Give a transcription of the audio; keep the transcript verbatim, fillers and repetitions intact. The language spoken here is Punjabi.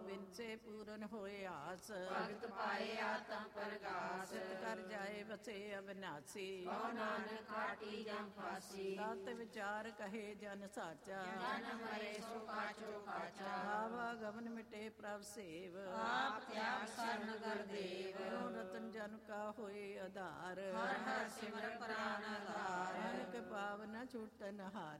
ਬਿਨਸੇ ਪੂਰਨ ਹੋਏ ਆਸ, ਭਗਤ ਪਾਏ ਆਤਮ ਪ੍ਰਗਾਸ। ਸਿੱਧ ਕਰ ਜਾਏ ਵਸੇ ਅਬਿਨਾਸੀ, ਕਹੋ ਨਾਨਕ ਕਾਟੀ ਜਮ ਫਾਸੀ। ਤਤ ਵਿਚਾਰ ਕਹੇ ਜਨ ਸਾਚਾ, ਜਨ ਮਰੇ ਸੋ ਕਾਚੋ ਕਾਚਾ। ਆਵਾ ਗਮਨ ਮਿਟੇ ਪ੍ਰਭ ਸੇਵ, ਆਪ ਤਿਆਗ ਸਰਨ ਗੁਰਦੇਵ। ਕਰੋ ਰਤਨ ਜਨ ਕਾ ਹੋਏ ਆਧਾਰ, ਹਰ ਹਰ ਸਿਮਰ ਪ੍ਰਾਨ ਆਧਾਰ। ਨਾਨਕ ਪਾਵ ਨ ਛੂਟਨ ਹਾਰ।